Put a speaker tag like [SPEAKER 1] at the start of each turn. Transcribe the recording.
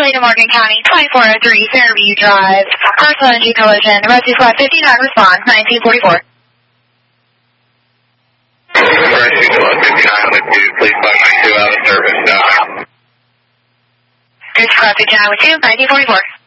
[SPEAKER 1] Gateway to Morgan County, 2403 Fairview Drive. Personal energy collision. Rescue Squad 59 response, 1944.
[SPEAKER 2] Rescue Squad 59 with you. Please find my 2 out of service.
[SPEAKER 1] Rescue Squad 59 with you, 1944.